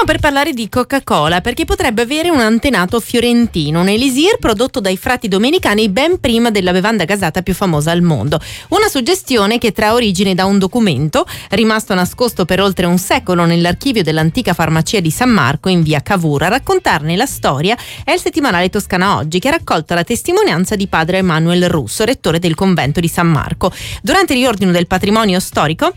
Stiamo per parlare di Coca-Cola perché potrebbe avere un antenato fiorentino, un elisir prodotto dai frati domenicani ben prima della bevanda gasata più famosa al mondo. Una suggestione che trae origine da un documento rimasto nascosto per oltre un secolo nell'archivio dell'antica farmacia di San Marco in via Cavour. A raccontarne la storia è il settimanale Toscana Oggi, che ha raccolto la testimonianza di padre Emanuele Russo, rettore del convento di San Marco. Durante il riordino del patrimonio storico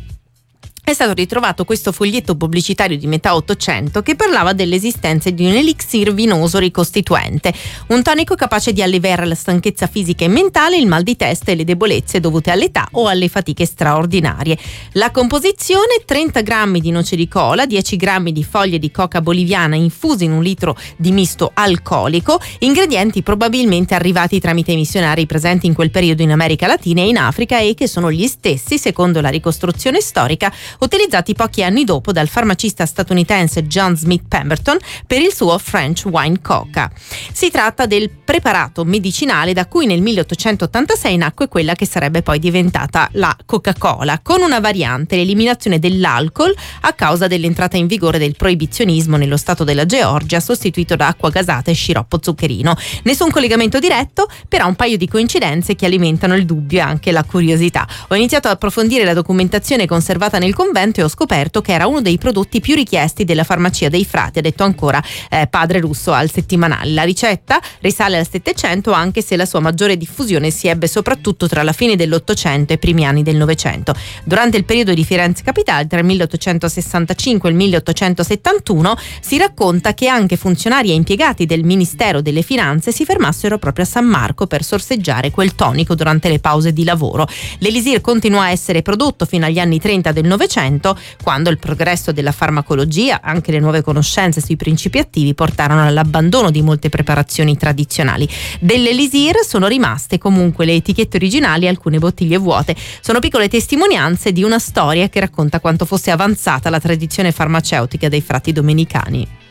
è stato ritrovato questo foglietto pubblicitario di metà Ottocento che parlava dell'esistenza di un elixir vinoso ricostituente, un tonico capace di alleviare la stanchezza fisica e mentale, il mal di testa e le debolezze dovute all'età o alle fatiche straordinarie. La composizione: 30 grammi di noce di cola, 10 grammi di foglie di coca boliviana infuse in un litro di misto alcolico, ingredienti probabilmente arrivati tramite i missionari presenti in quel periodo in America Latina e in Africa e che sono gli stessi, secondo la ricostruzione storica, utilizzati pochi anni dopo dal farmacista statunitense John Smith Pemberton per il suo French Wine Coca. Si tratta del preparato medicinale da cui nel 1886 nacque quella che sarebbe poi diventata la Coca-Cola, con una variante: l'eliminazione dell'alcol a causa dell'entrata in vigore del proibizionismo nello stato della Georgia, sostituito da acqua gasata e sciroppo zuccherino. Nessun collegamento diretto, però un paio di coincidenze che alimentano il dubbio e anche la curiosità. Ho iniziato ad approfondire la documentazione conservata nel convento e ho scoperto che era uno dei prodotti più richiesti della farmacia dei frati, ha detto ancora padre Russo al settimanale. La ricetta risale al Settecento, anche se la sua maggiore diffusione si ebbe soprattutto tra la fine dell'Ottocento e i primi anni del Novecento. Durante il periodo di Firenze Capitale, tra il 1865 e il 1871, si racconta che anche funzionari e impiegati del Ministero delle Finanze si fermassero proprio a San Marco per sorseggiare quel tonico durante le pause di lavoro. L'elisir continuò a essere prodotto fino agli anni 30 del Novecento, quando il progresso della farmacologia, anche le nuove conoscenze sui principi attivi, portarono all'abbandono di molte preparazioni tradizionali. Dell'elisir sono rimaste comunque le etichette originali e alcune bottiglie vuote. Sono piccole testimonianze di una storia che racconta quanto fosse avanzata la tradizione farmaceutica dei frati domenicani.